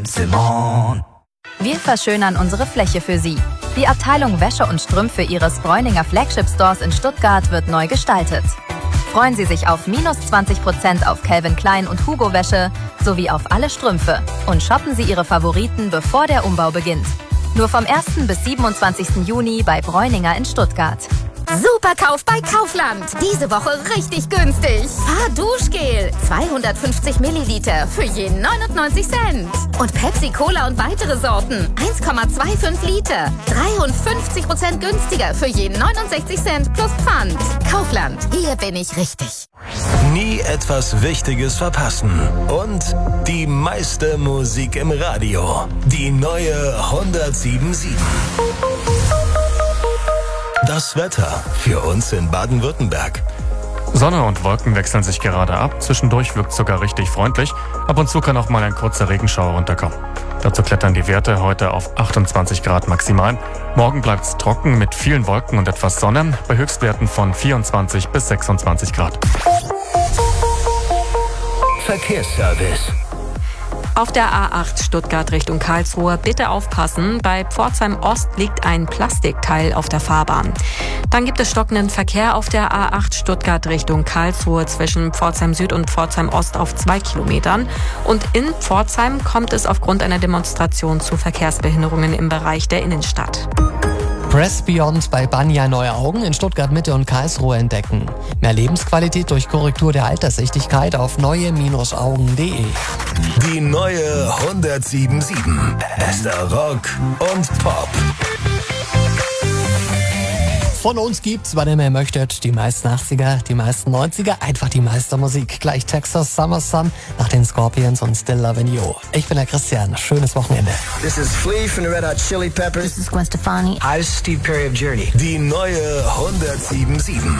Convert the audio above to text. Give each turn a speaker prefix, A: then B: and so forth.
A: Simon.
B: Wir verschönern unsere Fläche für Sie. Die Abteilung Wäsche und Strümpfe Ihres Bräuninger Flagship Stores in Stuttgart wird neu gestaltet. Freuen Sie sich auf -20% auf Calvin Klein und Hugo Wäsche sowie auf alle Strümpfe und shoppen Sie Ihre Favoriten, bevor der Umbau beginnt. Nur vom 1. bis 27. Juni bei Bräuninger in Stuttgart.
C: Superkauf bei Kaufland. Diese Woche richtig günstig. Fahrduschgel 250 Milliliter für je 99 Cent. Und Pepsi Cola und weitere Sorten 1,25 Liter. 53% günstiger für je 69 Cent plus Pfand. Kaufland, hier bin ich richtig.
D: Nie etwas Wichtiges verpassen. Und die meiste Musik im Radio. Die neue 107.7. Das Wetter für uns in Baden-Württemberg.
E: Sonne und Wolken wechseln sich gerade ab. Zwischendurch wirkt sogar richtig freundlich. Ab und zu kann auch mal ein kurzer Regenschauer runterkommen. Dazu klettern die Werte heute auf 28 Grad maximal. Morgen bleibt's trocken mit vielen Wolken und etwas Sonne bei Höchstwerten von 24 bis 26 Grad.
D: Verkehrsservice.
F: Auf der A8 Stuttgart Richtung Karlsruhe bitte aufpassen. Bei Pforzheim Ost liegt ein Plastikteil auf der Fahrbahn. Dann gibt es stockenden Verkehr auf der A8 Stuttgart Richtung Karlsruhe zwischen Pforzheim Süd und Pforzheim Ost auf 2 Kilometern. Und in Pforzheim kommt es aufgrund einer Demonstration zu Verkehrsbehinderungen im Bereich der Innenstadt.
G: Press Beyond bei Banja Neue Augen in Stuttgart Mitte und Karlsruhe entdecken. Mehr Lebensqualität durch Korrektur der Alterssichtigkeit auf neue-augen.de.
D: Die neue 107.7. Bester Rock und Pop.
G: Von uns gibt's, wann ihr möchtet, die meisten 80er, die meisten 90er, einfach die meiste Musik. Gleich Texas Summer Sun nach den Scorpions und Still Lovin' You. Ich bin der Christian, schönes Wochenende.
H: This is Flea from the Red Hot Chili Peppers.
I: This is Gwen Stefani.
H: Hi, this is Steve Perry of Journey.
D: Die neue 107.7.